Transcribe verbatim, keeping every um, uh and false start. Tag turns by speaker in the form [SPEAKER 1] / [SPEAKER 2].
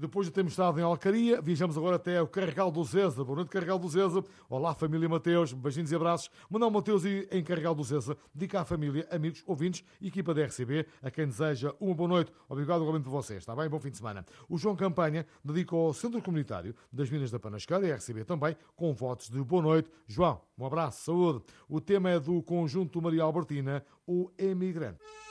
[SPEAKER 1] Depois de termos estado em Alcaria, viajamos agora até o Carregal do Zeza. Boa noite, Carregal do Zeza. Olá, família Mateus. Beijinhos e abraços. Manuel Mateus e em Carregal do Zeza. Dedica à família, amigos, ouvintes e equipa da R C B, a quem deseja uma boa noite. Obrigado igualmente por vocês. Está bem? Bom fim de semana. O João Campanha dedica ao Centro Comunitário das Minas da Panasqueira e a R C B também, com votos de boa noite. João, um abraço, saúde. O tema é do conjunto Maria Albertina, o Emigrante.